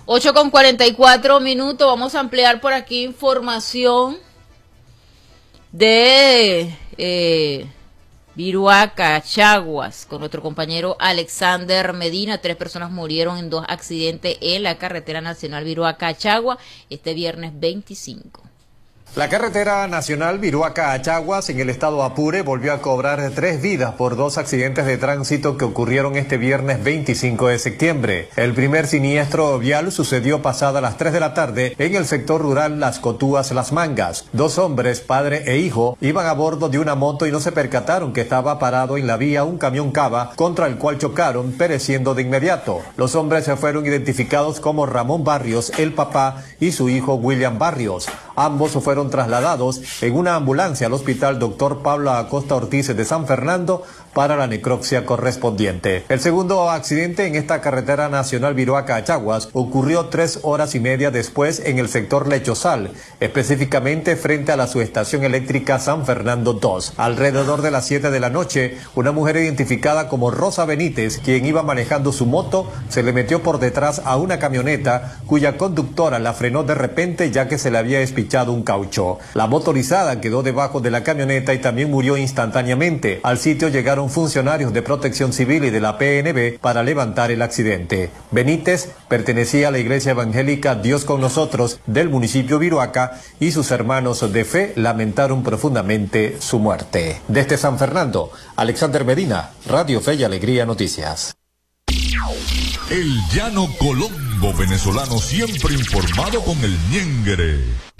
8:44. Vamos a ampliar por aquí información de Viroa, Cachaguas, con nuestro compañero Alexander Medina. 3 personas murieron en 2 accidentes en la carretera nacional Viroa, Cachaguas, este viernes 25. La carretera nacional Viroa-Cachaguas en el estado Apure volvió a cobrar 3 vidas por 2 accidentes de tránsito que ocurrieron este viernes 25 de septiembre. El primer siniestro vial sucedió pasada las 3 de la tarde en el sector rural Las Cotúas Las Mangas. 2 hombres, padre e hijo, iban a bordo de una moto y no se percataron que estaba parado en la vía un camión cava contra el cual chocaron, pereciendo de inmediato. Los hombres se fueron identificados como Ramón Barrios, el papá, y su hijo William Barrios. Ambos fueron trasladados en una ambulancia al hospital Dr. Pablo Acosta Ortiz de San Fernando para la necropsia correspondiente. El segundo accidente en esta carretera nacional Viroa-Cachaguas ocurrió 3 horas y media después en el sector Lechosal, específicamente frente a la subestación eléctrica San Fernando 2. Alrededor de las 7 de la noche, una mujer identificada como Rosa Benítez, quien iba manejando su moto, se le metió por detrás a una camioneta cuya conductora la frenó de repente ya que se le había espichado un caucho. La motorizada quedó debajo de la camioneta y también murió instantáneamente. Al sitio llegaron funcionarios de Protección Civil y de la PNB para levantar el accidente. Benítez pertenecía a la Iglesia Evangélica Dios con Nosotros del municipio Viroaca y sus hermanos de fe lamentaron profundamente su muerte. Desde San Fernando, Alexander Medina, Radio Fe y Alegría Noticias. El llano colombo venezolano siempre informado con el ñengre.